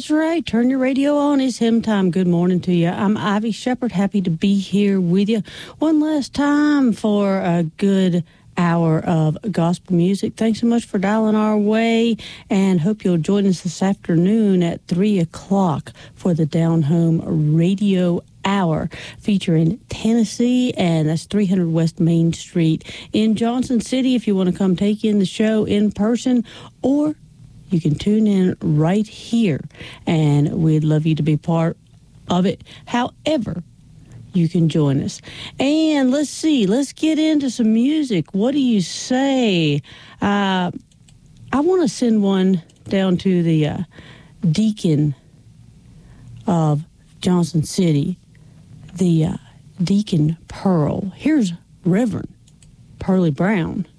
That's right. Turn your radio on. It's hymn time. Good morning to you. I'm Ivy Shepherd. Happy to be here with you one last time for a good hour of gospel music. Thanks so much for dialing our way, and hope you'll join us this afternoon at 3 o'clock for the Down Home Radio Hour featuring Tennessee, and that's 300 West Main Street in Johnson City if you want to come take in the show in person, or you can tune in right here, and we'd love you to be part of it. However, you can join us. And let's see, let's get into some music. What do you say? I want to send one down to the deacon of Johnson City, the Deacon Pearl. Here's Reverend Pearlie Brown.